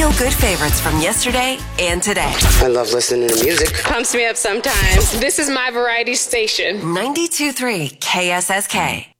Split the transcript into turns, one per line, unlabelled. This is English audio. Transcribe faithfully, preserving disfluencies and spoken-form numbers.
feel-good favorites from yesterday and today.
I love listening to music.
Pumps me up sometimes. This is my variety station.
ninety-two point three K S S K.